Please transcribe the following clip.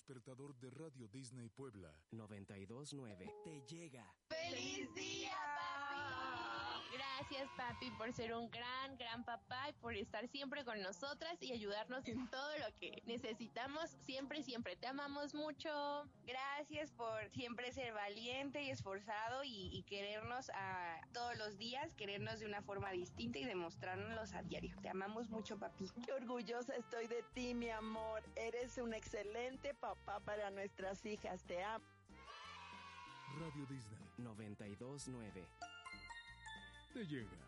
despertador de Radio Disney Puebla 92.9 te llega. ¡Feliz día, papi! Gracias, papi, por ser un gran papá y por estar siempre con nosotras y ayudarnos en todo lo que necesitamos. Siempre te amamos mucho. Gracias por siempre ser valiente y esforzado y querernos a todos los días, querernos de una forma distinta y demostrárnoslos a diario. Te amamos mucho, papi. Qué orgullosa estoy de ti, mi amor. Eres un excelente papá para nuestras hijas. Te amo. Radio Disney 92.9 te llega.